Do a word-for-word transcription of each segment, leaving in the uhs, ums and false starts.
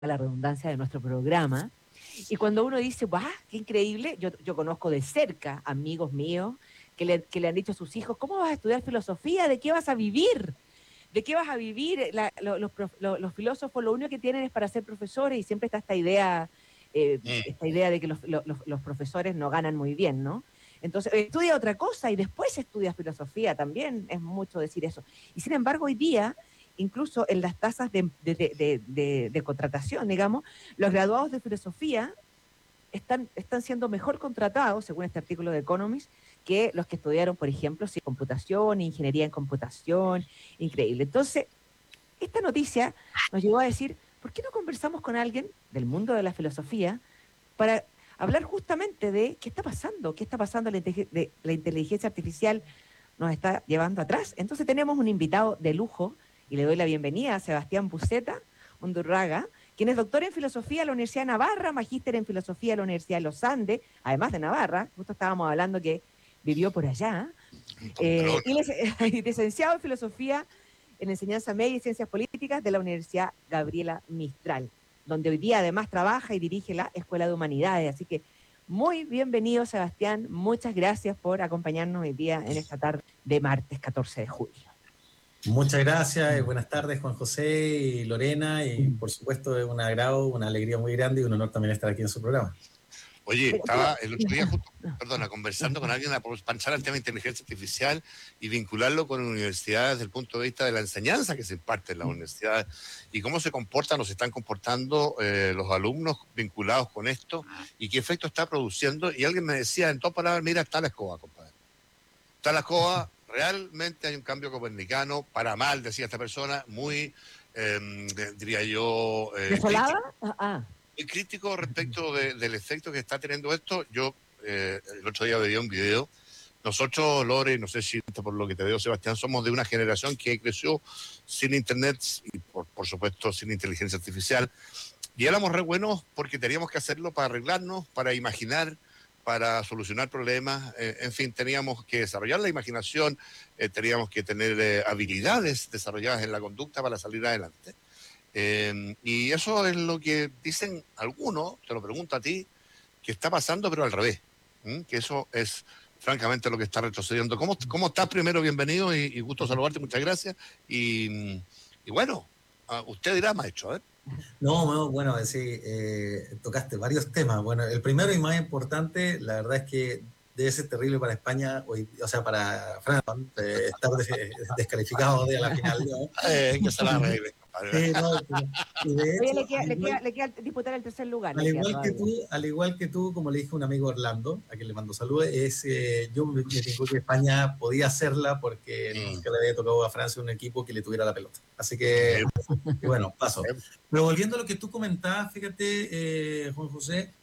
la redundancia de nuestro programa. Y cuando uno dice, ¡guau! ¡Qué increíble! Yo, yo conozco de cerca amigos míos que le, que le han dicho a sus hijos, ¿cómo vas a estudiar filosofía? ¿De qué vas a vivir? ¿De qué vas a vivir? La, lo, los, lo, los filósofos lo único que tienen es para ser profesores y siempre está esta idea, eh, esta idea de que los, los, los profesores no ganan muy bien, ¿no? Entonces, estudia otra cosa y después estudia filosofía, también es mucho decir eso. Y sin embargo, hoy día, incluso en las tasas de, de, de, de, de contratación, digamos, los graduados de filosofía están, están siendo mejor contratados, según este artículo de Economist, que los que estudiaron, por ejemplo, sí, computación, ingeniería en computación, increíble. Entonces, esta noticia nos llevó a decir, ¿por qué no conversamos con alguien del mundo de la filosofía para hablar justamente de qué está pasando, qué está pasando, la, de, la inteligencia artificial nos está llevando atrás? Entonces tenemos un invitado de lujo y le doy la bienvenida a Sebastián Buceta Undurraga, quien es doctor en filosofía de la Universidad de Navarra, magíster en filosofía de la Universidad de los Andes, además de Navarra, justo estábamos hablando que vivió por allá, eh, y licenciado en filosofía en enseñanza media y ciencias políticas de la Universidad Gabriela Mistral, donde hoy día además trabaja y dirige la Escuela de Humanidades. Así que muy bienvenido, Sebastián. Muchas gracias por acompañarnos hoy día en esta tarde de martes catorce de julio. Muchas gracias y buenas tardes, Juan José y Lorena, y por supuesto es un agrado, una alegría muy grande y un honor también estar aquí en su programa. Oye, estaba el otro día justo, perdona, conversando con alguien para pensar el tema de inteligencia artificial y vincularlo con universidades desde el punto de vista de la enseñanza que se imparte en las universidades y cómo se comportan o se están comportando eh, los alumnos vinculados con esto y qué efecto está produciendo. Y alguien me decía, en dos palabras, mira, está la escoba, compadre. Está la escoba, realmente hay un cambio copernicano, para mal, decía esta persona, muy, eh, diría yo... Eh, ¿Desolada? Ah. Muy crítico respecto de, del efecto que está teniendo esto. Yo eh, el otro día veía un video. Nosotros, Lore, no sé si por lo que te veo, Sebastián, somos de una generación que creció sin internet y por, por supuesto sin inteligencia artificial. Y éramos re buenos porque teníamos que hacerlo para arreglarnos, para imaginar, para solucionar problemas. Eh, en fin, teníamos que desarrollar la imaginación, eh, teníamos que tener eh, habilidades desarrolladas en la conducta para salir adelante. Eh, y eso es lo que dicen algunos, te lo pregunto a ti, que está pasando, pero al revés. ¿Mm? Que eso es francamente lo que está retrocediendo. ¿Cómo, cómo estás? Primero, bienvenido y, y gusto saludarte, muchas gracias. Y, y bueno, uh, usted dirá, maestro, ¿eh? No, no, bueno, sí, eh, tocaste varios temas. Bueno, el primero y más importante, la verdad es que debe ser terrible para España, hoy, o sea, para Francia, eh, estar des, descalificado de la final. ¿No? Eh, que se la arregle. Sí, no, y de hecho, Oye, le queda, le, igual, queda, le queda disputar el tercer lugar. Al igual, que tú, al igual que tú, como le dije a un amigo Orlando, a quien le mando saludos, es, eh, yo me, me dijo que España podía hacerla porque mm. nunca le había tocado a Francia un equipo que le tuviera la pelota. Así que, y bueno, paso. Pero volviendo a lo que tú comentabas, fíjate, eh, Juan José,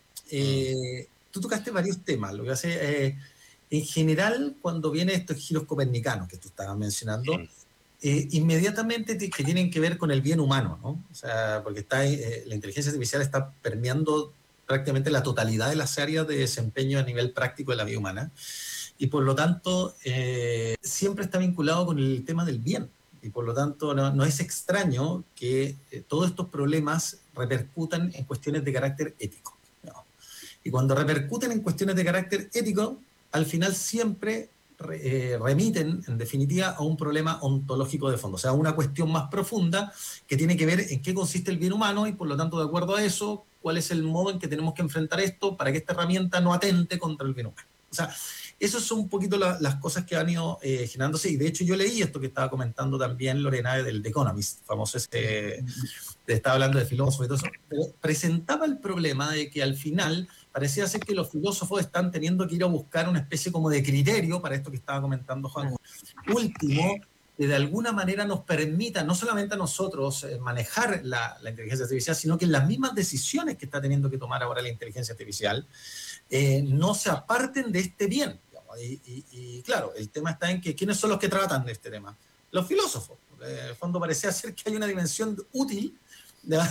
eh, tú tocaste varios temas. Lo que hace, eh, en general, cuando vienen estos giros copernicanos que tú estabas mencionando, sí. Eh, inmediatamente que tienen que ver con el bien humano, ¿no? O sea, porque está, eh, la inteligencia artificial está permeando prácticamente la totalidad de las áreas de desempeño a nivel práctico de la vida humana y por lo tanto eh, siempre está vinculado con el tema del bien y por lo tanto no, no es extraño que eh, todos estos problemas repercutan en cuestiones de carácter ético, ¿no? Y cuando repercuten en cuestiones de carácter ético, al final siempre Eh, remiten, en definitiva, a un problema ontológico de fondo, o sea, una cuestión más profunda que tiene que ver en qué consiste el bien humano y, por lo tanto, de acuerdo a eso, cuál es el modo en que tenemos que enfrentar esto para que esta herramienta no atente contra el bien humano. O sea, esas son un poquito la, las cosas que han ido eh, generándose, y de hecho yo leí esto que estaba comentando también Lorena del The Economist, famoso ese, te estaba hablando de filósofo y todo eso, pero presentaba el problema de que al final parecía ser que los filósofos están teniendo que ir a buscar una especie como de criterio para esto que estaba comentando Juan. Último, que de alguna manera nos permita no solamente a nosotros eh, manejar la, la inteligencia artificial, sino que las mismas decisiones que está teniendo que tomar ahora la inteligencia artificial eh, no se aparten de este bien. Digamos. Y, y, y claro, el tema está en que ¿quiénes son los que tratan de este tema? Los filósofos. En el fondo parecía ser que hay una dimensión útil de,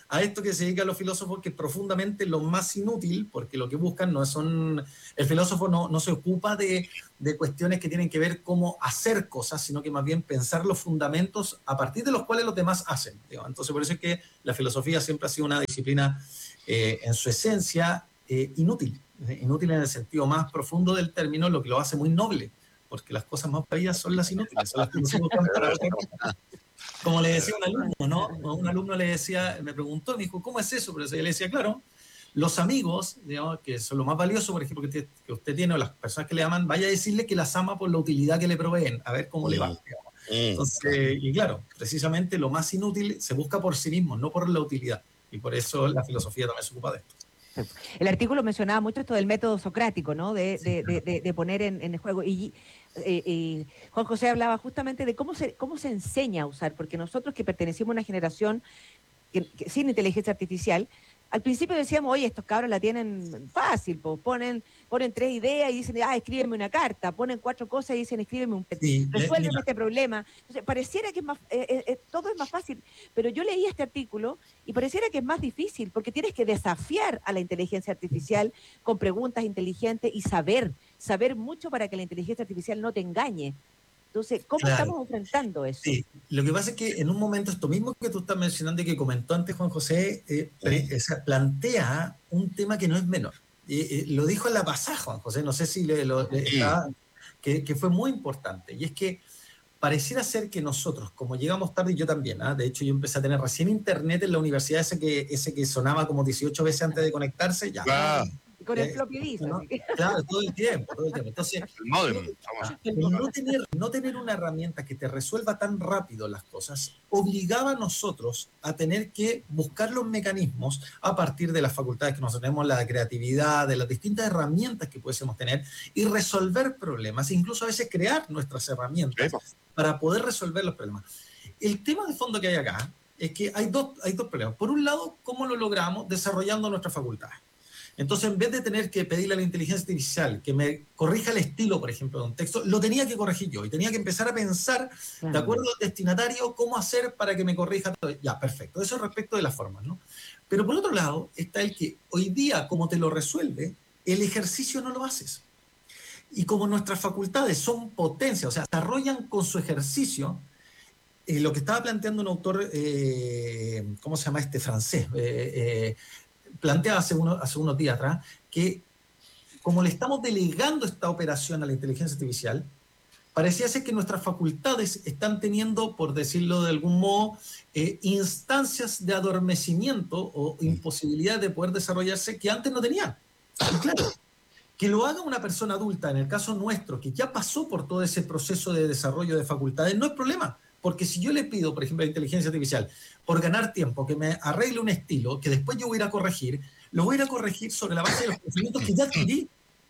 a esto que se dedican los filósofos, que es profundamente lo más inútil, porque lo que buscan no son... El filósofo no, no se ocupa de, de cuestiones que tienen que ver cómo hacer cosas, sino que más bien pensar los fundamentos a partir de los cuales los demás hacen. Digamos. Entonces, por eso es que la filosofía siempre ha sido una disciplina eh, en su esencia eh, inútil. Inútil en el sentido más profundo del término, lo que lo hace muy noble, porque las cosas más bellas son las inútiles, son las que no se buscan para otra cosa. Como le decía un alumno, ¿no? Un alumno le decía, me preguntó, me dijo, ¿cómo es eso? Pero yo le decía, claro, los amigos, digamos, que son lo más valioso, por ejemplo, que, te, que usted tiene, o las personas que le aman, vaya a decirle que las ama por la utilidad que le proveen, a ver cómo le va. Digamos. Entonces, y claro, precisamente lo más inútil se busca por sí mismo, no por la utilidad. Y por eso la filosofía también se ocupa de esto. El artículo mencionaba mucho esto del método socrático, ¿no? De, de, de, de, de poner en, en el juego. Y eh, eh, Juan José hablaba justamente de cómo se, cómo se enseña a usar, porque nosotros que pertenecimos a una generación que, que, sin inteligencia artificial, al principio decíamos, oye, estos cabros la tienen fácil, pues ponen, ponen tres ideas y dicen, ah, escríbeme una carta, ponen cuatro cosas y dicen, escríbeme un sí, resuélveme este problema. Entonces, pareciera que es más, eh, eh, todo es más fácil, pero yo leí este artículo y pareciera que es más difícil, porque tienes que desafiar a la inteligencia artificial con preguntas inteligentes y saber, saber mucho para que la inteligencia artificial no te engañe. Entonces, ¿cómo claro. estamos enfrentando eso? Sí, lo que pasa es que en un momento, esto mismo que tú estás mencionando y que comentó antes Juan José, eh, pre, o sea, plantea un tema que no es menor. Eh, eh, lo dijo en la pasada, Juan José, no sé si le, lo, le está, que, que fue muy importante. Y es que pareciera ser que nosotros, como llegamos tarde, y yo también, ¿eh? De hecho yo empecé a tener recién internet en la universidad, ese que, ese que sonaba como dieciocho veces antes de conectarse, ya. Ah. Con el floppy disk, ¿no? Claro, todo el tiempo, todo el tiempo. Entonces, no tener, no tener una herramienta que te resuelva tan rápido las cosas obligaba a nosotros a tener que buscar los mecanismos a partir de las facultades que nosotros tenemos, la creatividad, de las distintas herramientas que pudiésemos tener y resolver problemas, incluso a veces crear nuestras herramientas para poder resolver los problemas. El tema de fondo que hay acá es que hay dos, hay dos problemas. Por un lado, ¿cómo lo logramos? Desarrollando nuestras facultades. Entonces, en vez de tener que pedirle a la inteligencia artificial que me corrija el estilo, por ejemplo, de un texto, lo tenía que corregir yo y tenía que empezar a pensar, claro, de acuerdo al destinatario, cómo hacer para que me corrija todo. Ya, perfecto. Eso respecto de las formas, ¿no? Pero por otro lado, está el que hoy día, como te lo resuelve, el ejercicio no lo haces. Y como nuestras facultades son potencia, o sea, desarrollan con su ejercicio, eh, lo que estaba planteando un autor, eh, ¿cómo se llama este francés? Eh, eh, planteaba hace, uno, hace unos días atrás que como le estamos delegando esta operación a la inteligencia artificial, parecía ser que nuestras facultades están teniendo, por decirlo de algún modo, eh, instancias de adormecimiento o imposibilidad de poder desarrollarse que antes no tenían. Y claro, que lo haga una persona adulta, en el caso nuestro, que ya pasó por todo ese proceso de desarrollo de facultades, no es problema. Porque si yo le pido, por ejemplo, a la inteligencia artificial, por ganar tiempo, que me arregle un estilo, que después yo voy a ir a corregir, lo voy a ir a corregir sobre la base de los conocimientos que ya adquirí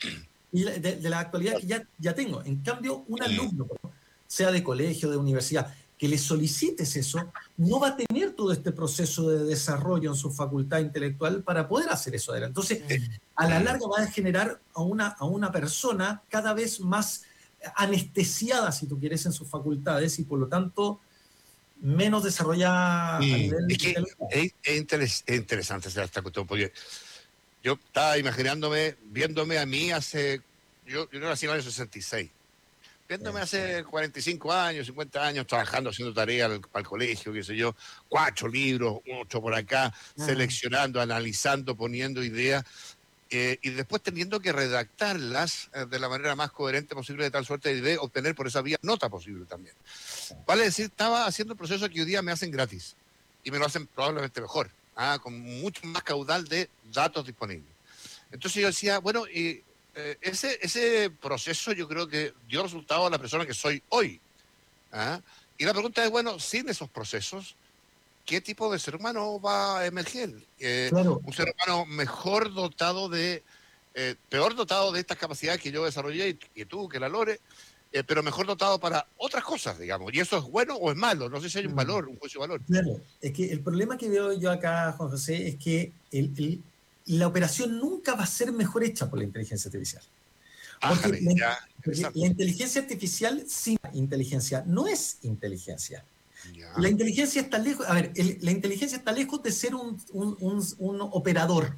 y de, de la actualidad que ya, ya tengo. En cambio, un alumno, sea de colegio, de universidad, que le solicites eso, no va a tener todo este proceso de desarrollo en su facultad intelectual para poder hacer eso adelante. Entonces, a la larga va a generar a una, a una persona cada vez más anestesiada, si tú quieres, en sus facultades y por lo tanto menos desarrollada sí, a nivel es, que es, es, interes, es interesante esta cuestión, porque yo estaba imaginándome, viéndome a mí hace, yo, yo nací en el año sesenta y seis, viéndome hace cuarenta y cinco años, cincuenta años, trabajando, haciendo tareas al, al colegio, qué sé yo, cuatro libros, ocho por acá, ah. seleccionando, analizando, poniendo ideas, Eh, y después teniendo que redactarlas eh, de la manera más coherente posible, de tal suerte de obtener por esa vía nota posible también. Vale decir, estaba haciendo el proceso que hoy día me hacen gratis y me lo hacen probablemente mejor, ¿ah? Con mucho más caudal de datos disponibles. Entonces yo decía, bueno, y, eh, ese, ese proceso yo creo que dio resultado a la persona que soy hoy. ¿Ah? Y la pregunta es, bueno, sin esos procesos, ¿qué tipo de ser humano va a emerger? Eh, claro. Un ser humano mejor dotado de, eh, peor dotado de estas capacidades que yo desarrollé, y que tú, que la Lore, eh, pero mejor dotado para otras cosas, digamos. ¿Y eso es bueno o es malo? No sé si hay un valor, un juicio de valor. Claro, es que el problema que veo yo acá, Juan José, es que el, el, la operación nunca va a ser mejor hecha por la inteligencia artificial. Porque, ah, la, porque la inteligencia artificial sin inteligencia no es inteligencia. Ya. La inteligencia está lejos, a ver, el, la inteligencia está lejos de ser un, un, un, un operador.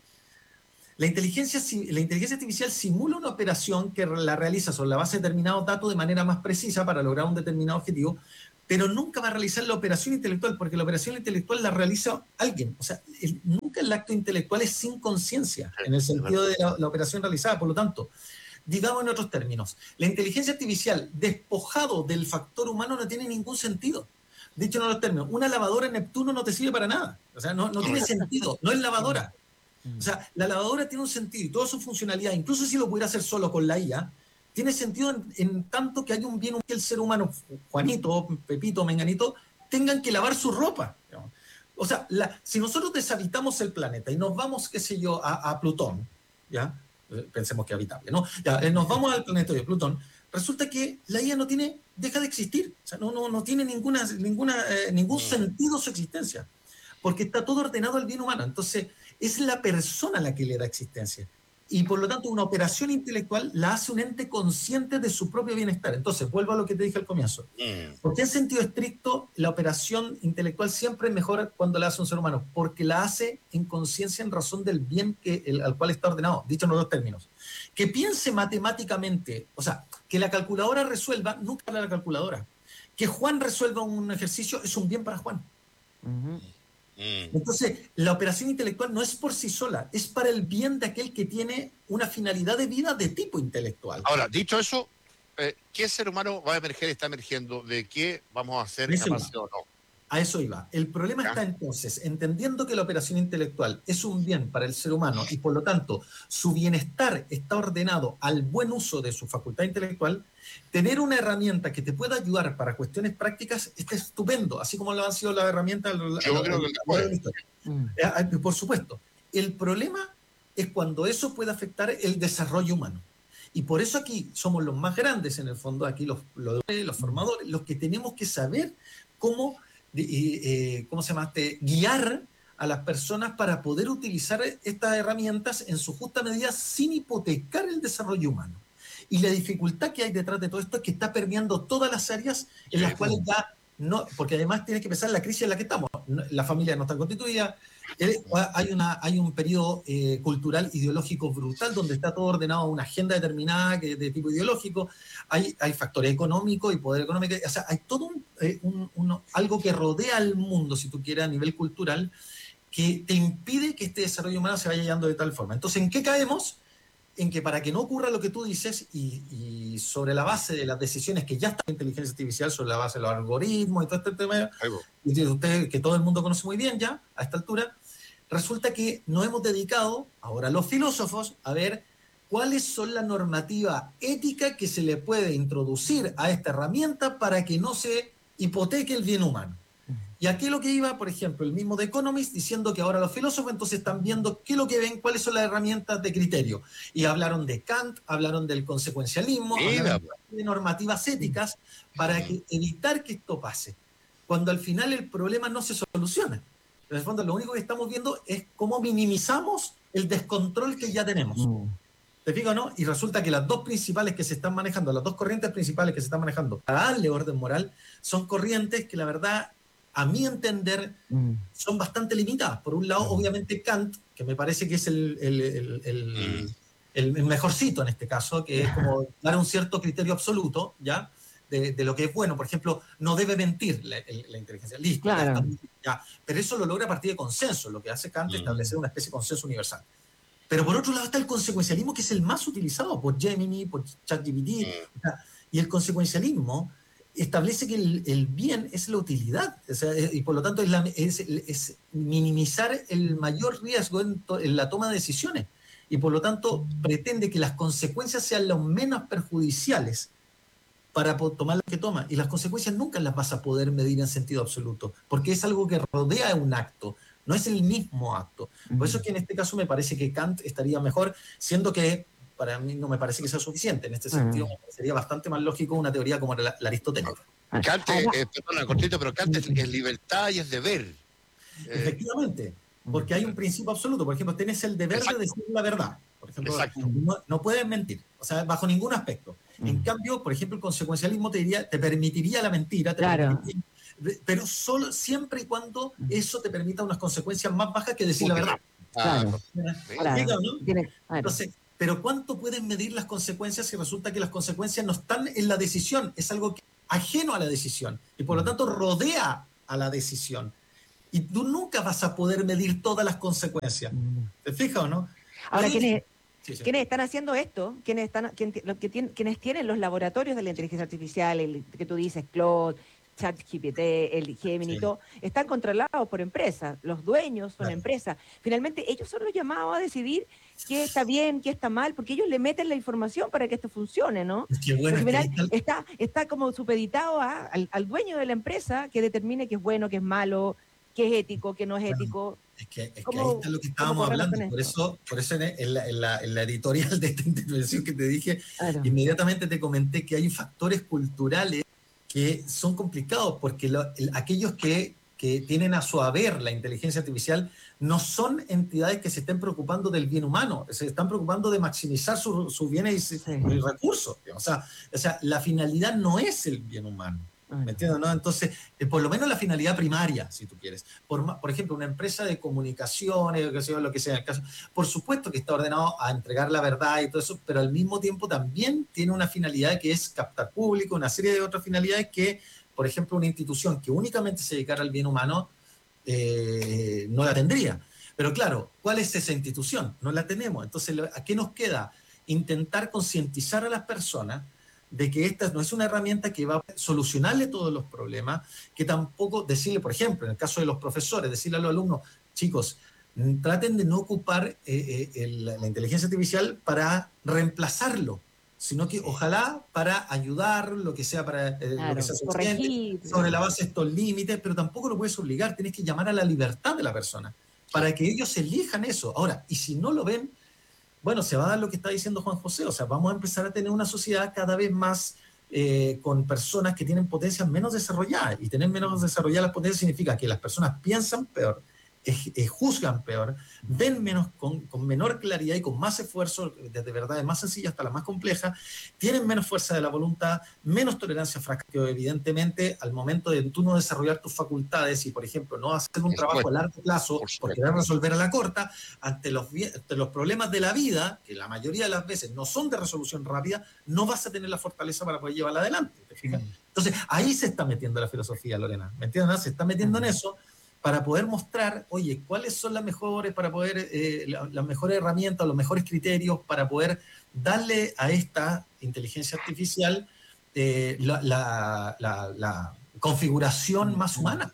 La inteligencia, la inteligencia artificial simula una operación que la realiza sobre la base de determinados datos de manera más precisa para lograr un determinado objetivo, pero nunca va a realizar la operación intelectual, porque la operación intelectual la realiza alguien. O sea, el, nunca el acto intelectual es sin conciencia, en el sentido de la, la operación realizada. Por lo tanto, digamos en otros términos, la inteligencia artificial despojado del factor humano no tiene ningún sentido. Dicho en otros términos, una lavadora en Neptuno no te sirve para nada. O sea, no, no tiene sentido, no es lavadora. O sea, la lavadora tiene un sentido y toda su funcionalidad, incluso si lo pudiera hacer solo con la I A, tiene sentido en, en tanto que hay un bien que el ser humano, Juanito, Pepito, Menganito, tengan que lavar su ropa. ¿No? O sea, la, si nosotros deshabitamos el planeta y nos vamos, qué sé yo, a, a Plutón, ¿ya? Pensemos que es habitable, ¿no? Ya, nos vamos al planeta de Plutón, resulta que la I A no tiene, deja de existir, o sea, no, no, no tiene ninguna, ninguna, eh, ningún sentido su existencia, porque está todo ordenado al bien humano. Entonces, es la persona la que le da existencia. Y por lo tanto, una operación intelectual la hace un ente consciente de su propio bienestar. Entonces, vuelvo a lo que te dije al comienzo. Porque en sentido estricto, la operación intelectual siempre es mejor cuando la hace un ser humano, porque la hace en conciencia en razón del bien que, el, al cual está ordenado, dicho en otros términos. Que piense matemáticamente, o sea, que la calculadora resuelva, nunca para la calculadora. Que Juan resuelva un ejercicio es un bien para Juan. Uh-huh. Entonces, la operación intelectual no es por sí sola, es para el bien de aquel que tiene una finalidad de vida de tipo intelectual. Ahora, dicho eso, eh, ¿qué ser humano va a emerger, está emergiendo? ¿De qué vamos a hacer capaces o no? A eso iba. El problema ¿Ya? está entonces, entendiendo que la operación intelectual es un bien para el ser humano y por lo tanto su bienestar está ordenado al buen uso de su facultad intelectual, tener una herramienta que te pueda ayudar para cuestiones prácticas está estupendo, así como lo han sido las herramientas. Yo a, creo a, que a, por supuesto. El problema es cuando eso puede afectar el desarrollo humano. Y por eso aquí somos los más grandes, en el fondo, aquí los, los, los formadores, los que tenemos que saber cómo... De, eh, ¿cómo se llama? Este, guiar a las personas para poder utilizar estas herramientas en su justa medida sin hipotecar el desarrollo humano. Y la dificultad que hay detrás de todo esto es que está permeando todas las áreas en las cuales ya no, porque además tienes que pensar la crisis en la que estamos. La familia no está constituida, eh, hay, una, hay un periodo eh, cultural ideológico brutal donde está todo ordenado a una agenda determinada que, de tipo ideológico, hay, hay factores económicos y poder económico, o sea, hay todo un, eh, un, un, algo que rodea al mundo, si tú quieres, a nivel cultural, que te impide que este desarrollo humano se vaya llevando de tal forma. Entonces, ¿en qué caemos? En que para que no ocurra lo que tú dices y, y sobre la base de las decisiones que ya está en inteligencia artificial, sobre la base de los algoritmos y todo este tema, y usted, que todo el mundo conoce muy bien ya a esta altura, resulta que nos hemos dedicado, ahora los filósofos, a ver cuáles son la normativa ética que se le puede introducir a esta herramienta para que no se hipoteque el bien humano. Y aquí lo que iba, por ejemplo, el mismo The Economist diciendo que ahora los filósofos entonces están viendo qué es lo que ven, cuáles son las herramientas de criterio. Y hablaron de Kant, hablaron del consecuencialismo, hablaron de normativas éticas para que, evitar que esto pase. Cuando al final el problema no se soluciona. En el fondo lo único que estamos viendo es cómo minimizamos el descontrol que ya tenemos. ¿Te fijas o no? Y resulta que las dos principales que se están manejando, las dos corrientes principales que se están manejando para darle orden moral, son corrientes que la verdad... a mi entender, mm. son bastante limitadas. Por un lado, mm. obviamente, Kant, que me parece que es el, el, el, el, mm. el, el mejorcito en este caso, que es como dar un cierto criterio absoluto, ¿ya? De, de lo que es bueno. Por ejemplo, no debe mentir la, la inteligencia. Listo, claro. ya, ya. Pero eso lo logra a partir de consenso. Lo que hace Kant es establecer una especie de consenso universal. Pero por otro lado está el consecuencialismo, que es el más utilizado por Gemini, por ChatGPT. O sea, y el consecuencialismo establece que el, el bien es la utilidad, o sea, y por lo tanto es, la, es, es minimizar el mayor riesgo en, to, en la toma de decisiones, y por lo tanto pretende que las consecuencias sean lo menos perjudiciales para tomar lo que toma, y las consecuencias nunca las vas a poder medir en sentido absoluto, porque es algo que rodea un acto, no es el mismo acto. Por eso es que en este caso me parece que Kant estaría mejor, siendo que para mí no me parece que sea suficiente. En este sentido, uh-huh. sería bastante más lógico una teoría como la, la aristotélica. Kant, eh, perdona, cortito, pero Kant es, es libertad y es deber. Efectivamente, porque hay un principio absoluto. Por ejemplo, tienes el deber Exacto. de decir la verdad. Por ejemplo, no, no puedes mentir, o sea, bajo ningún aspecto. Uh-huh. En cambio, por ejemplo, el consecuencialismo te, diría, te permitiría la mentira, te claro. permitiría pero solo siempre y cuando eso te permita unas consecuencias más bajas que decir la verdad. Claro, claro. ¿No? Tiene, claro. Entonces, pero ¿cuánto pueden medir las consecuencias si resulta que las consecuencias no están en la decisión? Es algo que, ajeno a la decisión y por lo tanto rodea a la decisión. Y tú nunca vas a poder medir todas las consecuencias. ¿Te fijas o no? Ahora, Ahí, ¿quiénes, sí, sí. ¿quiénes están haciendo esto? ¿Quiénes, están, quién, lo que tienen, ¿Quiénes tienen los laboratorios de la inteligencia artificial, el que tú dices, Claude, ChatGPT, el Gemini, sí. todo, están controlados por empresas? Los dueños son claro. empresas. Finalmente, ellos son los llamados a decidir qué está bien, qué está mal, porque ellos le meten la información para que esto funcione, ¿no? Qué bueno, al final que está, está como supeditado a, al, al dueño de la empresa que determine qué es bueno, qué es malo, qué es ético, qué no es bueno, ético. Es que, es que ahí está lo que estábamos hablando. Por eso, por eso en, en, la, en, la, en la editorial de esta intervención que te dije, claro. inmediatamente te comenté que hay factores culturales que son complicados, porque lo, el, aquellos que, que tienen a su haber la inteligencia artificial no son entidades que se estén preocupando del bien humano, se están preocupando de maximizar sus su bienes y, sí. y recursos. O sea, o sea, la finalidad no es el bien humano. ¿Me entiendes? ¿No? Entonces, eh, por lo menos la finalidad primaria, si tú quieres. Por, por ejemplo, una empresa de comunicaciones, que sea, lo que sea el caso, por supuesto que está ordenado a entregar la verdad y todo eso, pero al mismo tiempo también tiene una finalidad que es captar público, una serie de otras finalidades que, por ejemplo, una institución que únicamente se dedicara al bien humano eh, no la tendría. Pero claro, ¿cuál es esa institución? No la tenemos. Entonces, ¿a qué nos queda? Intentar concientizar a las personas de que esta no es una herramienta que va a solucionarle todos los problemas, que tampoco decirle, por ejemplo, en el caso de los profesores, decirle a los alumnos, chicos, traten de no ocupar eh, eh, el, la inteligencia artificial para reemplazarlo, sino que ojalá para ayudar, lo que sea para eh, claro, lo que sea suficiente, sobre la base de estos límites, pero tampoco lo puedes obligar, tienes que llamar a la libertad de la persona, para que ellos elijan eso. Ahora, y si no lo ven, bueno, se va a dar lo que está diciendo Juan José, o sea, vamos a empezar a tener una sociedad cada vez más eh, con personas que tienen potencias menos desarrolladas, y tener menos desarrolladas las potencias significa que las personas piensan peor, eh, eh, juzgan peor, ven menos con, con menor claridad y con más esfuerzo, desde verdades más sencillas hasta las más complejas, tienen menos fuerza de la voluntad, menos tolerancia a fracaso, evidentemente, al momento de tú no desarrollar tus facultades y, por ejemplo, no hacer un trabajo a largo plazo por querer resolver a la corta, ante los, ante los problemas de la vida, que la mayoría de las veces no son de resolución rápida, no vas a tener la fortaleza para poder llevarla adelante, ¿te fijas? Entonces, ahí se está metiendo la filosofía, Lorena, ¿me entiendes? Se está metiendo en eso para poder mostrar, oye, cuáles son las mejores, para poder, eh, la, las mejores herramientas, los mejores criterios para poder darle a esta inteligencia artificial eh, la, la, la, la configuración más humana.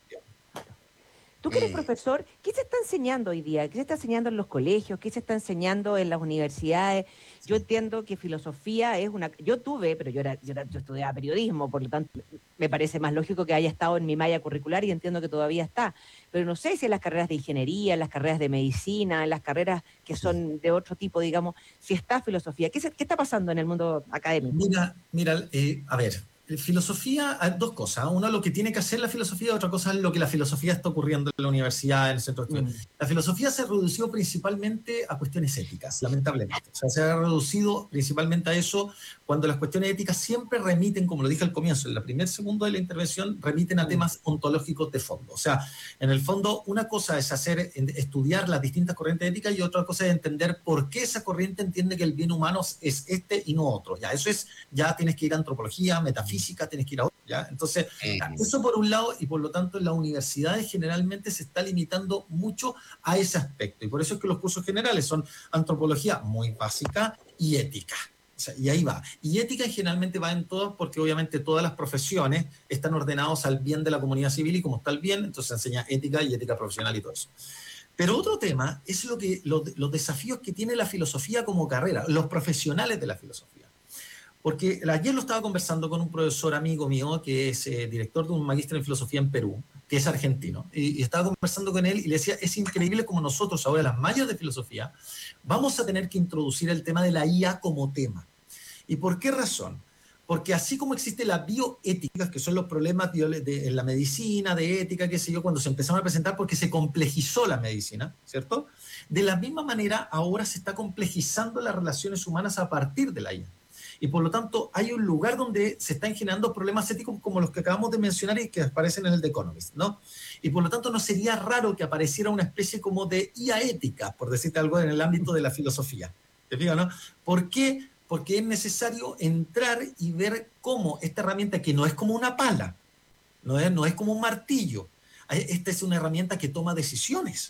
Tú que eres profesor, ¿qué se está enseñando hoy día? ¿Qué se está enseñando en los colegios? ¿Qué se está enseñando en las universidades? Yo entiendo que filosofía es una... Yo tuve, pero yo, era, yo, era, yo estudiaba periodismo, por lo tanto me parece más lógico que haya estado en mi malla curricular y entiendo que todavía está. Pero no sé si en las carreras de ingeniería, en las carreras de medicina, en las carreras que son de otro tipo, digamos, si está filosofía. ¿Qué, se, qué está pasando en el mundo académico? Mira, mira eh, a ver... Filosofía, hay dos cosas. Uno, lo que tiene que hacer la filosofía, otra cosa es lo que la filosofía está ocurriendo en la universidad, en el centro de estudio. Mm. La filosofía se ha reducido principalmente a cuestiones éticas, lamentablemente. O sea, se ha reducido principalmente a eso cuando las cuestiones éticas siempre remiten, como lo dije al comienzo, en la primer segundo de la intervención, remiten a temas ontológicos de fondo. O sea, en el fondo, una cosa es hacer, estudiar las distintas corrientes éticas y otra cosa es entender por qué esa corriente entiende que el bien humano es este y no otro. Ya, eso es, ya tienes que ir a antropología, metafísica, física, tienes que ir a otra, ¿ya? Entonces, eso por un lado, y por lo tanto en las universidades generalmente se está limitando mucho a ese aspecto, y por eso es que los cursos generales son antropología muy básica y ética. O sea, y ahí va. Y ética generalmente va en todas, porque obviamente todas las profesiones están ordenadas al bien de la comunidad civil, y como está el bien, entonces se enseña ética y ética profesional y todo eso. Pero otro tema es lo que, lo, los desafíos que tiene la filosofía como carrera, los profesionales de la filosofía. Porque ayer lo estaba conversando con un profesor amigo mío que es eh, director de un magíster en filosofía en Perú, que es argentino, y, y estaba conversando con él y le decía, es increíble como nosotros ahora, las mallas de filosofía, vamos a tener que introducir el tema de la I A como tema. ¿Y por qué razón? Porque así como existe la bioética, que son los problemas de, de, en la medicina, de ética, qué sé yo, cuando se empezaron a presentar porque se complejizó la medicina, ¿cierto? De la misma manera, ahora se está complejizando las relaciones humanas a partir de la I A. Y por lo tanto hay un lugar donde se están generando problemas éticos como los que acabamos de mencionar y que aparecen en el The Economist, ¿no? Y por lo tanto no sería raro que apareciera una especie como de I A ética, por decirte algo, en el ámbito de la filosofía. ¿Te fijas, no? ¿Por qué? Porque es necesario entrar y ver cómo esta herramienta, que no es como una pala, no es, no es como un martillo, esta es una herramienta que toma decisiones.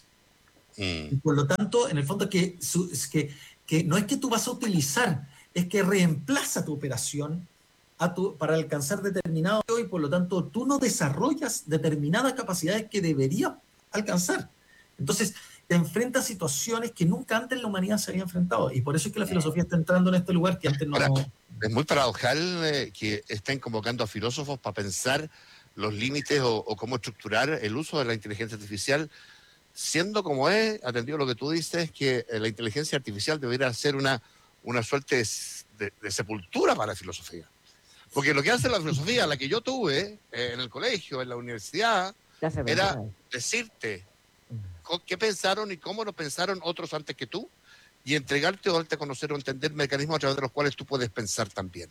Mm. Y por lo tanto, en el fondo, que, es que, que no es que tú vas a utilizar, es que reemplaza tu operación a tu, para alcanzar determinado y por lo tanto tú no desarrollas determinadas capacidades que deberías alcanzar. Entonces, te enfrentas a situaciones que nunca antes la humanidad se había enfrentado. Y por eso es que la filosofía está entrando en este lugar que antes no... Ahora, es muy paradojal eh, que estén convocando a filósofos para pensar los límites o, o cómo estructurar el uso de la inteligencia artificial, siendo como es, atendido a lo que tú dices, que eh, la inteligencia artificial debería ser una, una suerte de, de, de sepultura para la filosofía. Porque lo que hace la filosofía, la que yo tuve eh, en el colegio, en la universidad, era decirte qué pensaron y cómo lo pensaron otros antes que tú, y entregarte o darte a conocer o entender mecanismos a través de los cuales tú puedes pensar también.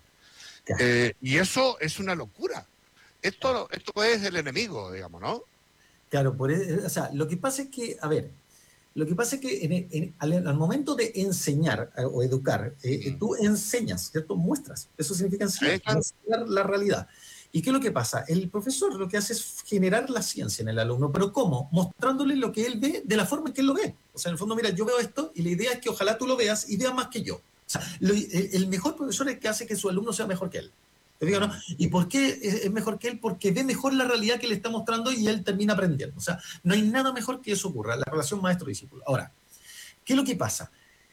Eh, y eso es una locura. Esto, esto es el enemigo, digamos, ¿no? Claro, por, o sea, lo que pasa es que, a ver, lo que pasa es que en, en, al, al momento de enseñar o educar, eh, mm. tú enseñas, ¿cierto? Muestras. Eso significa enseñar, ¿sí? Enseñar la realidad. ¿Y qué es lo que pasa? El profesor lo que hace es generar la ciencia en el alumno, pero ¿cómo? Mostrándole lo que él ve de la forma en que él lo ve. O sea, en el fondo, mira, yo veo esto y la idea es que ojalá tú lo veas y veas más que yo. O sea, lo, el, el mejor profesor es el que hace que su alumno sea mejor que él. ¿Te digo, no? ¿Y por qué es mejor que él? Porque ve mejor la realidad que le está mostrando y él termina aprendiendo. O sea, no hay nada mejor que eso ocurra, la relación maestro-discípulo. Ahora, ¿qué es lo que pasa?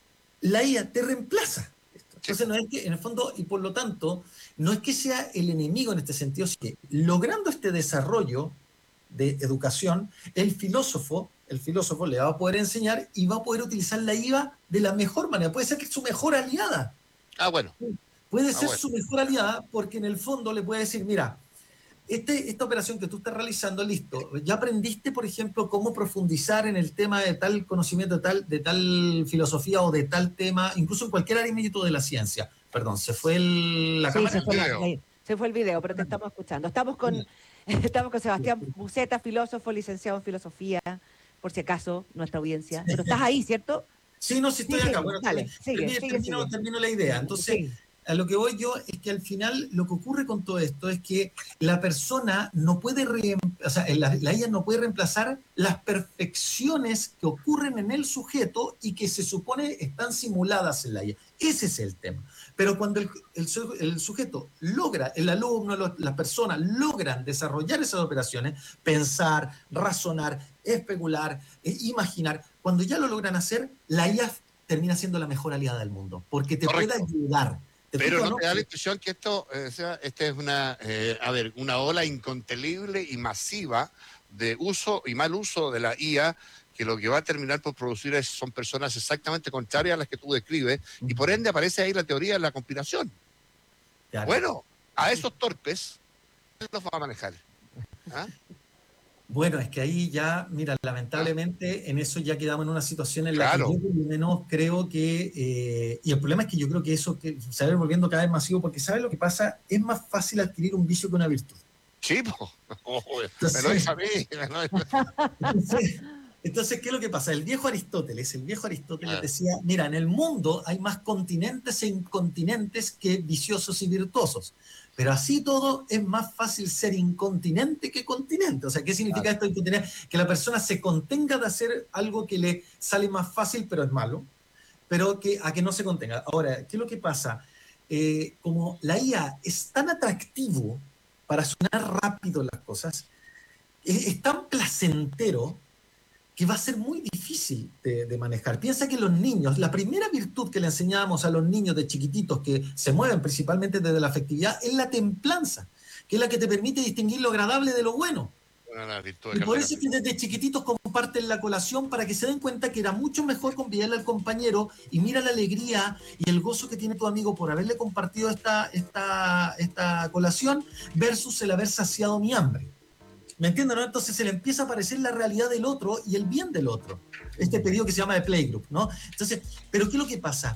La I A te reemplaza. Entonces no es que, en el fondo, y por lo tanto, no es que sea el enemigo en este sentido, sino que logrando este desarrollo de educación, el filósofo, el filósofo le va a poder enseñar y va a poder utilizar la I A de la mejor manera. Puede ser que es su mejor aliada. Ah, bueno. Puede ah, ser bueno. su mejor aliada porque en el fondo le puede decir, mira, Este, esta operación que tú estás realizando, listo, ya aprendiste, por ejemplo, cómo profundizar en el tema de tal conocimiento, de tal, de tal filosofía o de tal tema, incluso en cualquier ámbito de la ciencia. Perdón, ¿se fue el, la sí, cámara? Se fue, la, se fue el video, pero te estamos escuchando. Estamos con, estamos con Sebastián Buceta, filósofo, licenciado en filosofía, por si acaso, nuestra audiencia. Pero estás ahí, ¿cierto? Sí, no, sí estoy sí, acá. Sí, bueno, dale, sigue, termino, sigue, termino, sigue. termino la idea. Entonces, sí. a lo que voy yo es que al final lo que ocurre con todo esto es que la persona no puede, re, o sea, la, la I A no puede reemplazar las perfecciones que ocurren en el sujeto y que se supone están simuladas en la I A. Ese es el tema. Pero cuando el, el, el sujeto logra, el alumno, lo, las personas logran desarrollar esas operaciones, pensar, razonar, especular, eh, imaginar, cuando ya lo logran hacer, la I A termina siendo la mejor aliada del mundo, porque te Correcto. puede ayudar. ¿Te Pero fijo, no no te da la impresión que esto, eh, sea, este es una, eh, a ver, una ola incontenible y masiva de uso y mal uso de la I A, que lo que va a terminar por producir es, son personas exactamente contrarias a las que tú describes, uh-huh. y por ende aparece ahí la teoría de la conspiración. Claro. Bueno, a esos torpes, ¿quién los va a manejar? ¿Ah? Bueno, es que ahí ya, mira, lamentablemente en eso ya quedamos en una situación en la claro. que yo por lo menos creo que, eh, y el problema es que yo creo que eso que se va volviendo cada vez masivo, porque ¿sabes lo que pasa? Es más fácil adquirir un vicio que una virtud. Sí, pues, oh, me lo dice a mí. Me lo dice. Entonces, entonces, ¿qué es lo que pasa? El viejo Aristóteles, el viejo Aristóteles ah. decía, mira, en el mundo hay más continentes e incontinentes que viciosos y virtuosos. Pero así todo es más fácil ser incontinente que continente. O sea, ¿qué significa claro. esto incontinente? Que la persona se contenga de hacer algo que le sale más fácil, pero es malo, pero que, a que no se contenga. Ahora, ¿qué es lo que pasa? Eh, como la I A es tan atractivo para sonar rápido las cosas, es, es tan placentero que va a ser muy difícil de, de manejar. Piensa que los niños, la primera virtud que le enseñábamos a los niños de chiquititos que se mueven principalmente desde la afectividad es la templanza, que es la que te permite distinguir lo agradable de lo bueno. Bueno, y por eso es que desde chiquititos comparten la colación para que se den cuenta que era mucho mejor convidarle al compañero y mira la alegría y el gozo que tiene tu amigo por haberle compartido esta, esta, esta colación versus el haber saciado mi hambre. ¿Me entienden? ¿No? Entonces se le empieza a aparecer la realidad del otro y el bien del otro. Este pedido que se llama de playgroup, ¿no? Entonces, ¿pero qué es lo que pasa?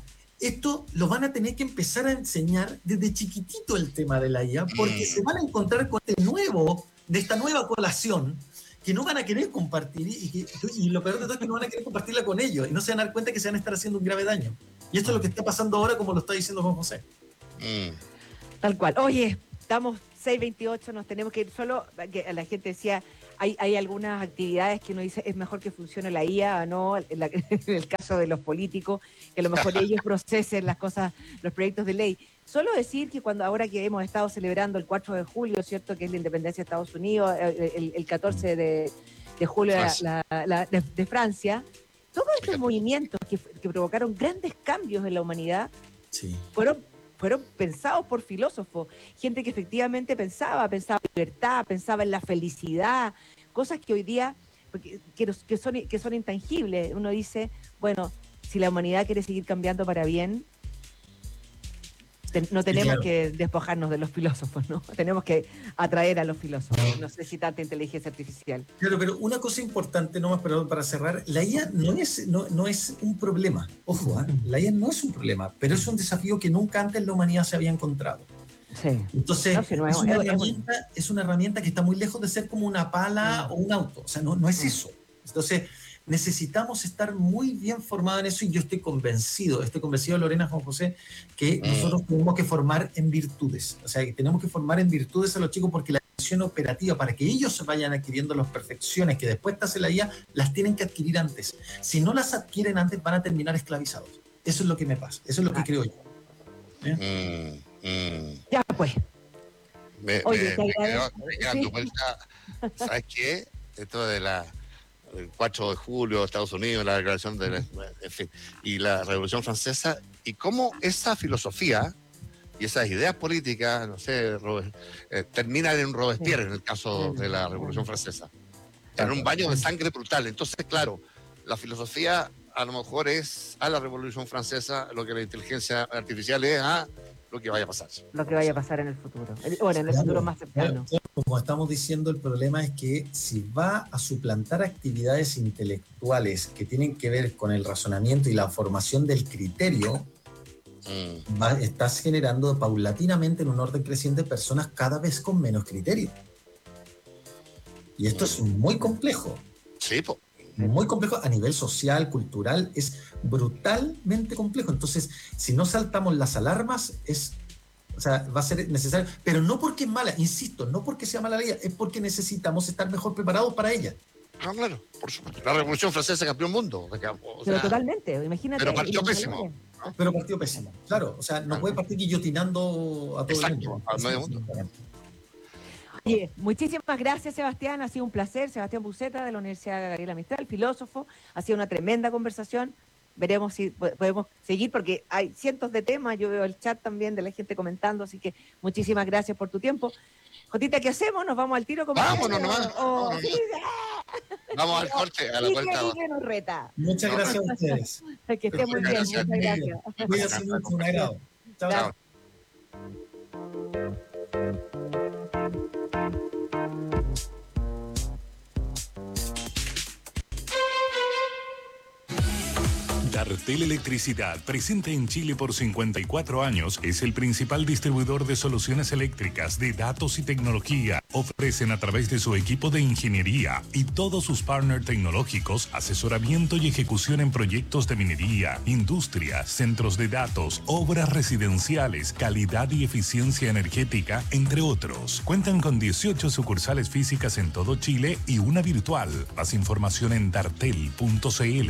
esto lo van a tener que empezar a enseñar desde chiquitito el tema de la I A, porque mm. se van a encontrar con este nuevo, de esta nueva colación, que no van a querer compartir, y, que, y lo peor de todo es que no van a querer compartirla con ellos, y no se van a dar cuenta que se van a estar haciendo un grave daño. Y esto es lo que está pasando ahora, como lo está diciendo Juan José. Mm. Tal cual. Oye, estamos seis veintiocho, nos tenemos que ir. Solo que la gente decía, hay, hay algunas actividades que uno dice, es mejor que funcione la I A, ¿no? En, la, en el caso de los políticos, que a lo mejor ellos procesen las cosas, los proyectos de ley. Solo decir que cuando ahora que hemos estado celebrando el cuatro de julio, ¿cierto?, que es la independencia de Estados Unidos, el, el, el catorce de, de julio la, la, la, de, de Francia, todos estos movimientos que, que provocaron grandes cambios en la humanidad, sí. fueron, fueron pensados por filósofos, gente que efectivamente pensaba, pensaba en libertad, pensaba en la felicidad, cosas que hoy día, que, que, son, que son intangibles. Uno dice, bueno, si la humanidad quiere seguir cambiando para bien, no tenemos claro. que despojarnos de los filósofos, ¿no? Tenemos que atraer a los filósofos, no sé si tanta inteligencia artificial. Claro, pero una cosa importante, nomás para, para cerrar, la I A no es, no, no es un problema, ojo, ¿eh? La I A no es un problema, pero es un desafío que nunca antes la humanidad se había encontrado. Sí. Entonces, no, si no es, es, una es, herramienta, es, es una herramienta que está muy lejos de ser como una pala mm. o un auto, o sea, no, no es mm. eso. Entonces, necesitamos estar muy bien formados en eso, y yo estoy convencido, estoy convencido, Lorena, Juan José, que mm. nosotros tenemos que formar en virtudes. O sea, que tenemos que formar en virtudes a los chicos, porque la acción operativa, para que ellos vayan adquiriendo las perfecciones que después te hace la I A, las tienen que adquirir antes. Si no las adquieren antes, van a terminar esclavizados. Eso es lo que me pasa, eso es lo que ah. creo yo. ¿Eh? Mm, mm. Ya, pues. Me, Oye, me, me quedo, me quedo ¿Sí? vuelta. ¿Sabes qué? Esto de la... el cuatro de julio, Estados Unidos, la declaración de la, en fin, y la Revolución Francesa, y cómo esa filosofía y esas ideas políticas, no sé, Robert, eh, terminan en Robespierre, en el caso de la Revolución Francesa, en un baño de sangre brutal. Entonces, claro, la filosofía a lo mejor es a la Revolución Francesa lo que la inteligencia artificial es a lo que vaya a pasar. Lo que vaya a pasar en el futuro. Bueno, en el futuro más cercano. Como estamos diciendo, el problema es que si va a suplantar actividades intelectuales que tienen que ver con el razonamiento y la formación del criterio, mm. va, estás generando paulatinamente en un orden creciente personas cada vez con menos criterio. Y esto mm. es muy complejo. Sí, po. Muy complejo a nivel social, cultural, es brutalmente complejo. Entonces, si no saltamos las alarmas, es, o sea, va a ser necesario, pero no porque es mala, insisto, no porque sea mala ley, es porque necesitamos estar mejor preparados para ella. No, claro, por supuesto. La Revolución Francesa cambió el mundo. O sea, pero totalmente, imagínate. Pero partió pésimo. ¿No? Pero partió pésimo, claro. O sea, no puede partir guillotinando a todo Exacto, el mundo. al medio mundo. Oye, muchísimas gracias, Sebastián, ha sido un placer. Sebastián Buceta, de la Universidad Gabriela Mistral, filósofo, ha sido una tremenda conversación. Veremos si podemos seguir, porque hay cientos de temas, yo veo el chat también de la gente comentando, así que muchísimas gracias por tu tiempo. Jotita, ¿qué hacemos? ¿Nos vamos al tiro? Vámonos nomás. Oh, no, no. Sí, vamos al corte, a la vuelta. Nos reta. Muchas gracias a ustedes. Que estén muy bien, muchas gracias. Cuídense mucho, un agrado. Chao, chao. Dartel Electricidad, presente en Chile por cincuenta y cuatro años, es el principal distribuidor de soluciones eléctricas, de datos y tecnología. Ofrecen a través de su equipo de ingeniería y todos sus partners tecnológicos asesoramiento y ejecución en proyectos de minería, industria, centros de datos, obras residenciales, calidad y eficiencia energética, entre otros. Cuentan con dieciocho sucursales físicas en todo Chile y una virtual. Más información en dartel punto cl.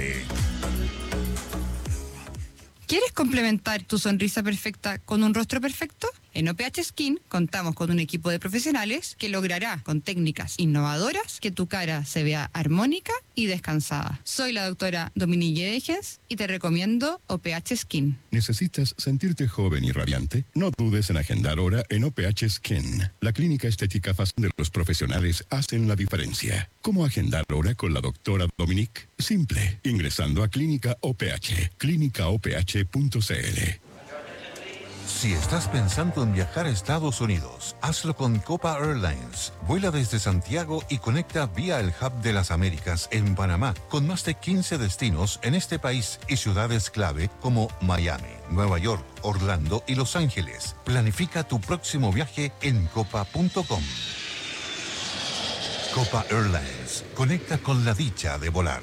¿Quieres complementar tu sonrisa perfecta con un rostro perfecto? En O P H Skin contamos con un equipo de profesionales que logrará con técnicas innovadoras que tu cara se vea armónica y descansada. Soy la doctora Dominique Degens y te recomiendo O P H Skin. ¿Necesitas sentirte joven y radiante? No dudes en agendar hora en O P H Skin. La clínica estética fácil de los profesionales hacen la diferencia. ¿Cómo agendar hora con la doctora Dominique? Simple, ingresando a Clínica O P H, clínica o p h punto c l. Si estás pensando en viajar a Estados Unidos, hazlo con Copa Airlines. Vuela desde Santiago y conecta vía el Hub de las Américas en Panamá, con más de quince destinos en este país y ciudades clave como Miami, Nueva York, Orlando y Los Ángeles. Planifica tu próximo viaje en copa punto com. Copa Airlines. Conecta con la dicha de volar.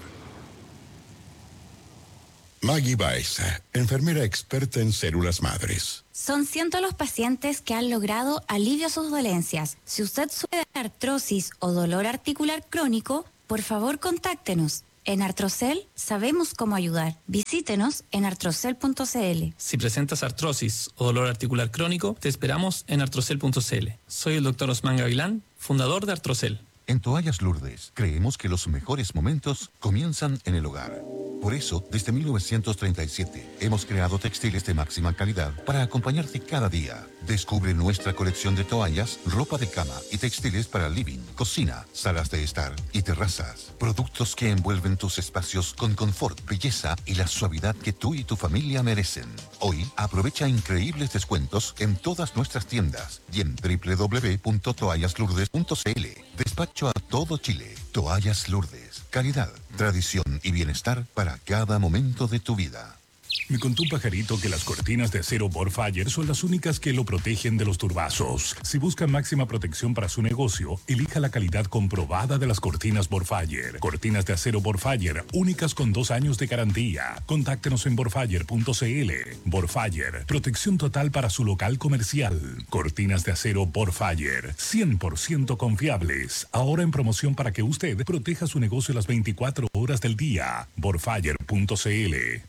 Maggie Baeza, enfermera experta en células madres. Son cientos los pacientes que han logrado alivio a sus dolencias. Si usted sufre de artrosis o dolor articular crónico, por favor contáctenos. En Artrocel sabemos cómo ayudar. Visítenos en artrocel punto c l. Si presentas artrosis o dolor articular crónico, te esperamos en artrocel punto c l. Soy el doctor Osman Gavilán, fundador de Artrocel. En Toallas Lourdes, creemos que los mejores momentos comienzan en el hogar. Por eso, desde mil novecientos treinta y siete, hemos creado textiles de máxima calidad para acompañarte cada día. Descubre nuestra colección de toallas, ropa de cama y textiles para living, cocina, salas de estar y terrazas. Productos que envuelven tus espacios con confort, belleza y la suavidad que tú y tu familia merecen. Hoy, aprovecha increíbles descuentos en todas nuestras tiendas y en doble u doble u doble u punto toallas lourdes punto c l. Despacho a todo Chile. Toallas Lourdes. Calidad, tradición y bienestar para cada momento de tu vida. Me contó un pajarito que las cortinas de acero Borfire son las únicas que lo protegen de los turbazos. Si busca máxima protección para su negocio, elija la calidad comprobada de las cortinas Borfire. Cortinas de acero Borfire, únicas con dos años de garantía. Contáctenos en borfire punto c l. Borfire, protección total para su local comercial. Cortinas de acero Borfire, cien por ciento confiables. Ahora en promoción para que usted proteja su negocio las veinticuatro horas del día. borfire punto c l.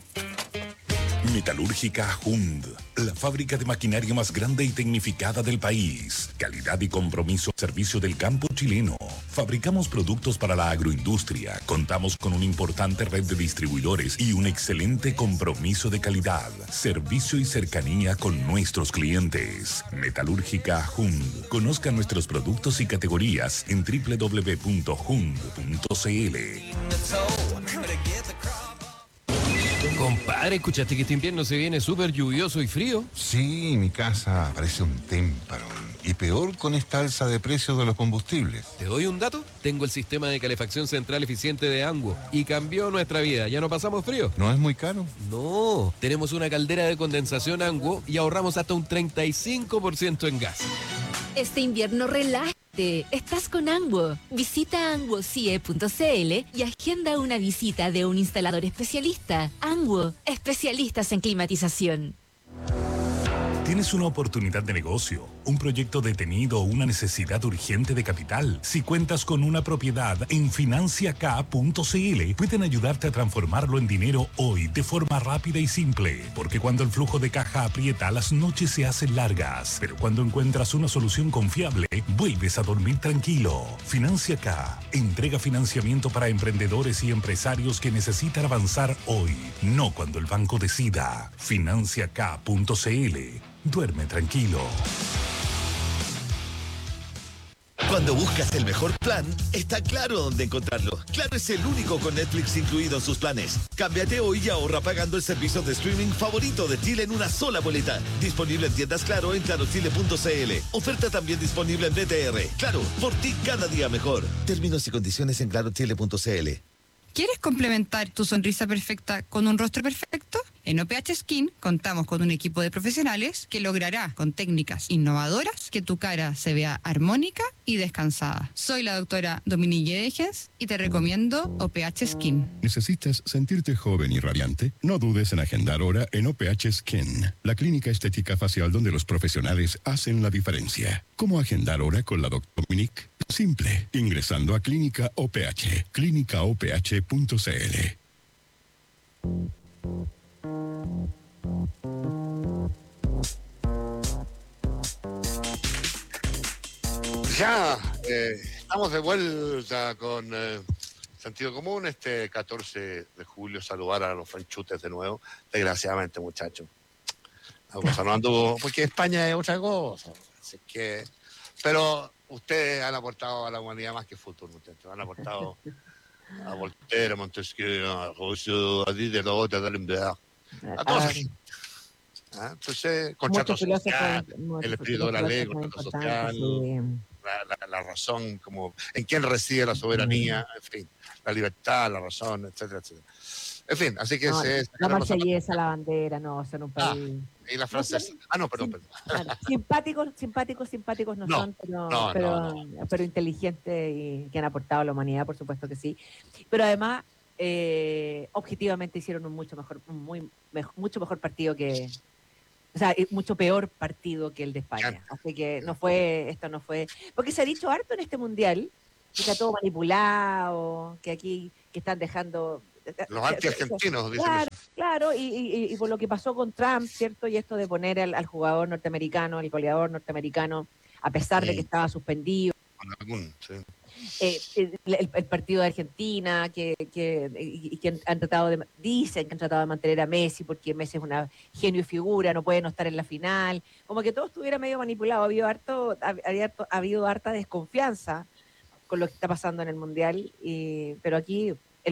Metalúrgica Hund, la fábrica de maquinaria más grande y tecnificada del país. Calidad y compromiso al servicio del campo chileno. Fabricamos productos para la agroindustria. Contamos con una importante red de distribuidores y un excelente compromiso de calidad, servicio y cercanía con nuestros clientes. Metalúrgica Hund. Conozca nuestros productos y categorías en doble u doble u doble u punto hund punto c l. Compadre, ¿escuchaste que este invierno se viene súper lluvioso y frío? Sí, mi casa parece un témpano. Y peor con esta alza de precios de los combustibles. ¿Te doy un dato? Tengo el sistema de calefacción central eficiente de Anguo y cambió nuestra vida. ¿Ya no pasamos frío? ¿No es muy caro? No, tenemos una caldera de condensación Anguo y ahorramos hasta un treinta y cinco por ciento en gas. Este invierno relájate. Estás con Anguo. Visita anguo c e punto c l y agenda una visita de un instalador especialista. Anguo, especialistas en climatización. Tienes una oportunidad de negocio, un proyecto detenido o una necesidad urgente de capital. Si cuentas con una propiedad, en financia k punto c l pueden ayudarte a transformarlo en dinero hoy de forma rápida y simple. Porque cuando el flujo de caja aprieta, las noches se hacen largas. Pero cuando encuentras una solución confiable, vuelves a dormir tranquilo. Financia K entrega financiamiento para emprendedores y empresarios que necesitan avanzar hoy, no cuando el banco decida. financia k punto c l. Duerme tranquilo. Cuando buscas el mejor plan, está claro dónde encontrarlo. Claro es el único con Netflix incluido en sus planes. Cámbiate hoy y ahorra pagando el servicio de streaming favorito de Chile en una sola boleta. Disponible en tiendas Claro en claro chile punto c l. Oferta también disponible en B T R. Claro, por ti cada día mejor. Términos y condiciones en claro chile punto c l. ¿Quieres complementar tu sonrisa perfecta con un rostro perfecto? En O P H Skin contamos con un equipo de profesionales que logrará con técnicas innovadoras que tu cara se vea armónica y descansada. Soy la doctora Dominique Degens y te recomiendo O P H Skin. ¿Necesitas sentirte joven y radiante? No dudes en agendar hora en O P H Skin, la clínica estética facial donde los profesionales hacen la diferencia. ¿Cómo agendar hora con la doctora Dominique? Simple, ingresando a Clínica O P H, clínica o p h punto c l. Ya, eh, estamos de vuelta con eh, Sentido Común este catorce de julio, saludar a los franchutes de nuevo, desgraciadamente, muchachos. La cosa no anduvo, porque España es otra cosa, así que, pero ustedes han aportado a la humanidad más que futuro, muchachos, han aportado a Voltaire, a Montesquieu, a Rousseau, a Diderot, a D'Alembert, a todos aquí. ¿ah? Entonces, contrato social, el espíritu de la ley, contrato social, sí. la, la, la razón, como en quién reside la soberanía, en fin, la libertad, la razón, etcétera, etcétera. En fin, así que no, se... La marsellesa, la bandera, no, son un país... Ah, y la francesa. No, ah, no, perdón, perdón. Claro, simpáticos, simpáticos, simpáticos no, no son, pero, no, pero, no, no. pero inteligentes y que han aportado a la humanidad, por supuesto que sí. Pero además, eh, objetivamente hicieron un mucho mejor, un muy, mejor, mucho mejor partido que... O sea, mucho peor partido que el de España. Así que no fue, esto no fue... Porque se ha dicho harto en este mundial, que está todo manipulado, que aquí, que están dejando... Los anti-argentinos, dicen claro, eso. Claro, y, y, y por lo que pasó con Trump, ¿cierto? Y esto de poner al, al jugador norteamericano, el goleador norteamericano, a pesar sí. de que estaba suspendido. Con algún, sí. Eh, el, el, el partido de Argentina, que, que, y, y que han tratado de, dicen que han tratado de mantener a Messi, porque Messi es una genio y figura, no puede no estar en la final. Como que todo estuviera medio manipulado, ha habido, harto, había, ha habido harta desconfianza con lo que está pasando en el Mundial, y, pero aquí...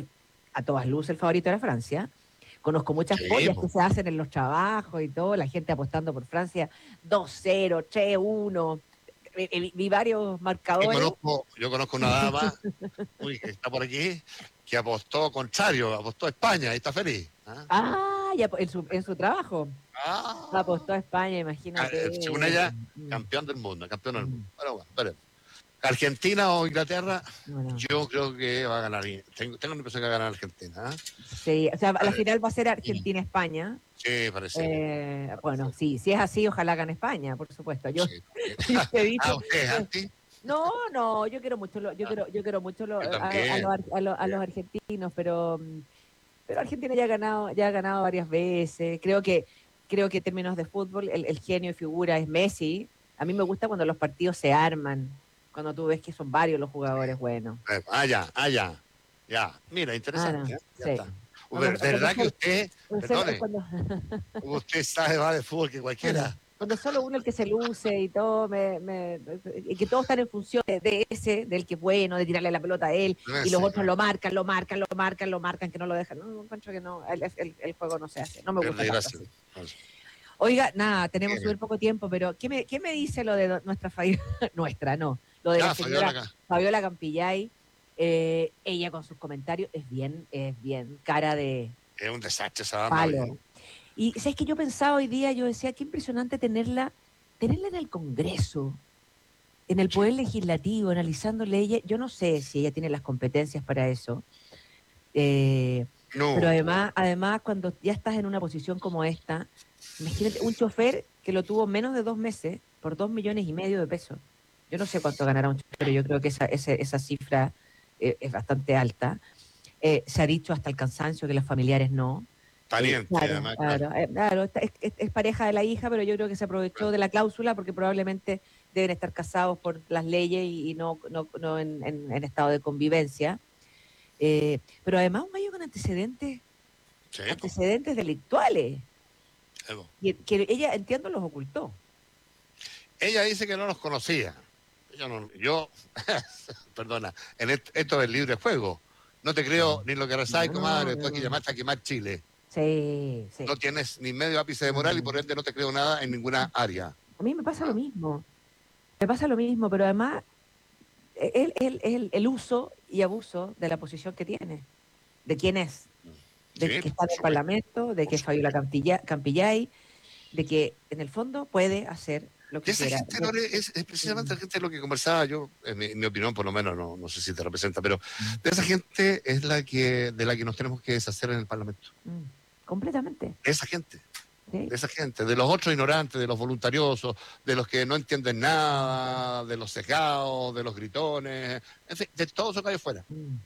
a todas luces el favorito era Francia. Conozco muchas sí, pollas que se hacen en los trabajos y todo, la gente apostando por Francia dos cero, tres uno, vi, vi varios marcadores. Yo conozco, yo conozco una dama uy, que está por aquí, que apostó contrario, apostó a España y está feliz. Ah, ah ya, en, su, en su trabajo. Ah. Apostó a España, imagínate. Ah, según ella, mm. campeón del mundo, campeón del mundo. Pero bueno, veremos. Argentina o Inglaterra, bueno. yo creo que va a ganar. Tengo, tengo la impresión que va a ganar Argentina. ¿eh? Sí, o sea, la final va a ser Argentina-España. Sí, parece. Eh, bueno, sí, si es así, ojalá gane España, por supuesto. Yo, sí, te he dicho, ¿Ah, usted es anti? No, no, yo quiero mucho, lo, yo, ah, quiero, yo quiero mucho lo, a, a, los, a, los, a los argentinos, pero, pero Argentina ya ha ganado, ya ha ganado varias veces. Creo que, creo que en términos de fútbol, el, el genio y figura es Messi. A mí me gusta cuando los partidos se arman. Cuando tú ves que son varios los jugadores buenos. Ah, ya, ah, ya. Ya. Mira, interesante. Ah, no. Ya sí. está. Cuando, ¿verdad cuando, que usted, perdone, cuando, usted sabe más de fútbol que cualquiera? Cuando solo uno el que se luce y todo, me, me, y que todos están en función de, de ese, del que es bueno, de tirarle la pelota a él, no y los otros claro. lo marcan, lo marcan, lo marcan, lo marcan, que no lo dejan. No, encuentro que no, el, el, el juego no se hace. No me gusta tanto así. Oiga, nada, tenemos súper poco tiempo, pero ¿qué me, qué me dice lo de nuestra Fabiola? Nuestra, no. Lo de ah, la señora Fabiola, Fabiola Campillay, eh, ella con sus comentarios es bien, es bien cara de... Es un desastre esa palo. Y sabes que yo pensaba hoy día, yo decía, qué impresionante tenerla, tenerla en el Congreso, en el Poder Legislativo, analizando leyes. Yo no sé si ella tiene las competencias para eso. Eh, no. Pero además, además, cuando ya estás en una posición como esta, imagínate un chofer que lo tuvo menos de dos meses por dos millones y medio de pesos. Yo no sé cuánto ganará un chofer, pero yo creo que esa, esa, esa cifra eh, es bastante alta. Eh, se ha dicho hasta el cansancio que los familiares no. Pariente, claro, además. Claro, claro, claro es, es, es pareja de la hija, pero yo creo que se aprovechó claro. de la cláusula porque probablemente deben estar casados por las leyes y, y no, no, no en, en, en estado de convivencia. Eh, pero además un gallo con antecedentes, sí, antecedentes pues. delictuales. Sí, pues. Y que ella, entiendo, los ocultó. Ella dice que no los conocía. Yo, no, yo perdona, en esto, esto es libre juego. No te creo ni lo que rezáis, no, comadre, después no. que llamaste a quemar Chile. Sí, sí. No tienes ni medio ápice de moral y por ende no te creo nada en ninguna área. A mí me pasa lo mismo. Me pasa lo mismo, pero además el, el, el, el uso y abuso de la posición que tiene. ¿De quién es? De sí, que está en el Parlamento, de que es Fabiola Campillay, de que en el fondo puede hacer lo que esa quiera. Gente, Lore, es, es precisamente la gente de lo que conversaba yo, en mi, en mi opinión por lo menos, no, no sé si te representa, pero de esa gente es la que de la que nos tenemos que deshacer en el Parlamento. Mm, completamente. Esa gente. ¿Sí? De esa gente, de los otros ignorantes, de los voluntariosos, de los que no entienden nada, de los cegados, de los gritones, en fin, de todos esos que hay afuera. Mm.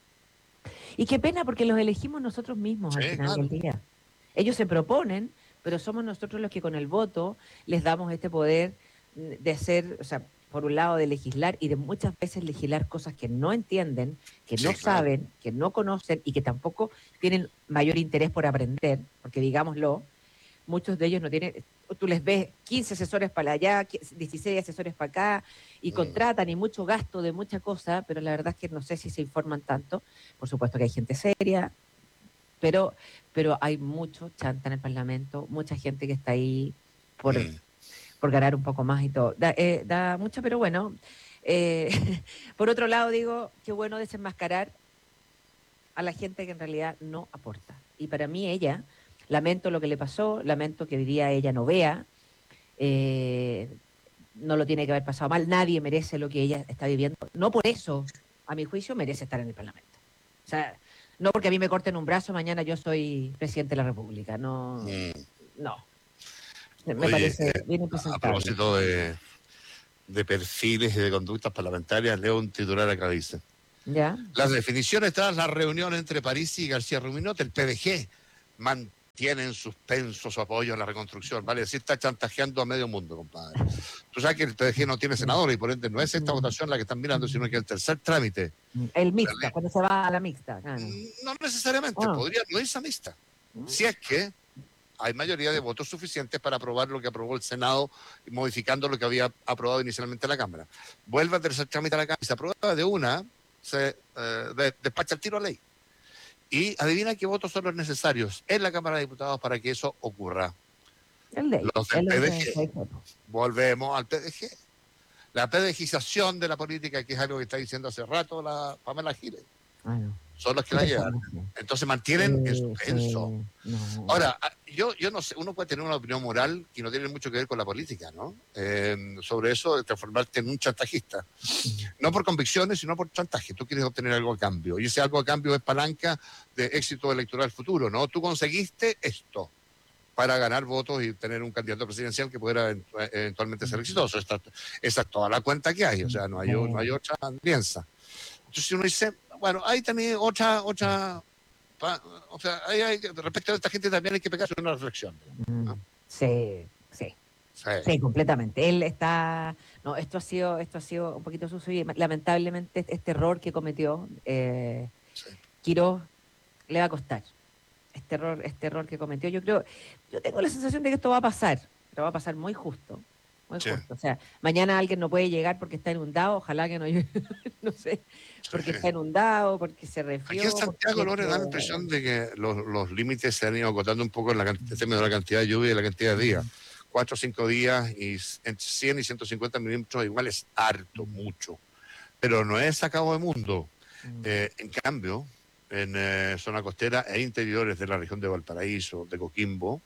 Y qué pena porque los elegimos nosotros mismos sí, al final claro. del día. Ellos se proponen, pero somos nosotros los que con el voto les damos este poder de hacer, o sea, por un lado de legislar y de muchas veces legislar cosas que no entienden, que no sí, saben, claro. que no conocen y que tampoco tienen mayor interés por aprender, porque digámoslo, muchos de ellos no tienen, tú les ves quince asesores para allá, dieciséis asesores para acá, y mm. contratan y mucho gasto de mucha cosa, pero la verdad es que no sé si se informan tanto. Por supuesto que hay gente seria, pero, pero hay mucho chanta en el Parlamento, mucha gente que está ahí por, Mm. por ganar un poco más y todo. Da, eh, da mucho, pero bueno. Eh, por otro lado, digo, qué bueno desenmascarar a la gente que en realidad no aporta. Y para mí ella, lamento lo que le pasó, lamento que hoy día ella no vea, eh, no lo tiene que haber pasado mal, nadie merece lo que ella está viviendo. No por eso, a mi juicio, merece estar en el Parlamento. O sea, no porque a mí me corten un brazo, mañana yo soy presidente de la República. No, Mm. no. Me Oye, parece eh, bien a impresentable. propósito de, de perfiles y de conductas parlamentarias, leo un titular acá, dice. ¿Ya? Las definiciones tras la reunión entre París y García Ruminot, el P D G mantiene en suspenso su apoyo a la reconstrucción, ¿vale? Así está chantajeando a medio mundo, compadre. Tú sabes que el P D G no tiene senador y por ende no es esta votación la que están mirando, sino que el tercer trámite. El mixta, cuando se va a la mixta. Claro. No necesariamente, Ah. podría no irse a mixta. Si es que hay mayoría de votos suficientes para aprobar lo que aprobó el Senado, modificando lo que había aprobado inicialmente la Cámara. Vuelve a tercer trámite a la Cámara y se aprueba de una, se eh, de- despacha el tiro a ley. Y adivina qué votos son los necesarios en la Cámara de Diputados para que eso ocurra. El de Los del el P D de- G. Volvemos al P D G. La PDGización de la política, que es algo que está diciendo hace rato la Pamela Giles. Ah, no. Son los que la llevan. Entonces mantienen en suspenso. Ahora, a- yo, yo no sé, uno puede tener una opinión moral que no tiene mucho que ver con la política, ¿no? Eh, sobre eso, de transformarte en un chantajista. No por convicciones, sino por chantaje. Tú quieres obtener algo a cambio. Y ese algo a cambio es palanca de éxito electoral futuro, ¿no? Tú conseguiste esto para ganar votos y tener un candidato presidencial que pudiera eventu- eventualmente ser exitoso. Esta- esa es toda la cuenta que hay. O sea, no hay, o- no hay otra piensa. Entonces uno dice, bueno, ahí también otra, otra, pa- o sea, ahí hay, respecto a esta gente también hay que pegarse una reflexión. Mm, Sí, sí. Sí. Sí, completamente. Él está, no, esto ha sido, esto ha sido un poquito sucio y lamentablemente este error que cometió eh, Quirós le va a costar. Este error, este error que cometió, yo creo, yo tengo la sensación de que esto va a pasar, pero va a pasar muy justo, muy Sí. justo. O sea, mañana alguien no puede llegar porque está inundado, ojalá que no, no sé, porque está inundado, porque se resfrió. Aquí en Santiago, porque Lore, da la esto- impresión de que los, los límites se han ido acotando un poco en la, can- en términos de la cantidad de lluvia y la cantidad de días. Cuatro o cinco días y s- entre cien y ciento cincuenta milímetros igual es harto, mucho. Pero no es sacado de mundo. Eh, en cambio, en eh, zona costera e interiores de la región de Valparaíso, de Coquimbo,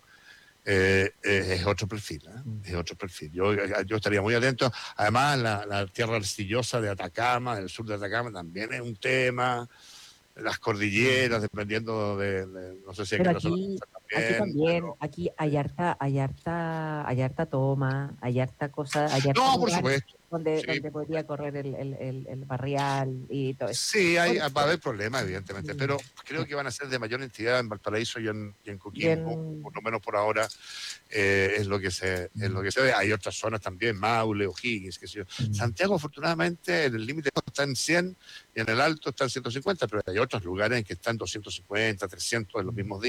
eh, eh, es otro perfil, ¿eh? Es otro perfil. Yo, yo estaría muy atento. Además, la, la tierra arcillosa de Atacama, del sur de Atacama, también es un tema. Las cordilleras, dependiendo de, de- no sé si Pero aquí en la zona aquí, costera aquí también, aquí hay harta, hay harta, hay harta toma, hay harta cosa, hay harta No, por lugar supuesto. donde, Sí. donde podría correr el, el, el, el barrial y todo eso. Sí, hay, Bueno, va a haber problemas, evidentemente, pero creo que van a ser de mayor entidad en Valparaíso y en, y en Coquimbo, Bien. por lo menos por ahora, eh, es lo que se es lo que se ve. Hay otras zonas también, Maule, O'Higgins, qué sé yo. Santiago, afortunadamente, en el límite está en cien y en el alto está en ciento cincuenta, pero hay otros lugares en que están doscientos cincuenta, trescientos en los mismos días.